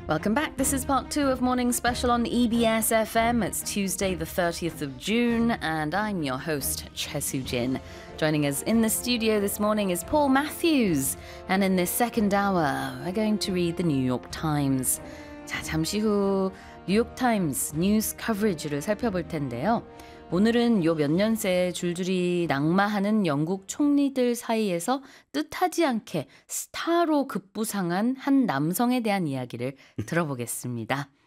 Welcome back. This is part 2 of Morning Special on EBS FM. It's Tuesday, the 30th of June, and I'm your host, Choi Soo-jin. Joining us in the studio this morning is Paul Matthews. And in this second hour, we're going to read the New York Times. 자, 잠시 후 뉴욕타임스 뉴스 커버리지를 살펴볼 텐데요. 오늘은 요 몇 년 새 줄줄이 낙마하는 영국 총리들 사이에서 뜻하지 않게 스타로 급부상한 한 남성에 대한 이야기를 들어보겠습니다.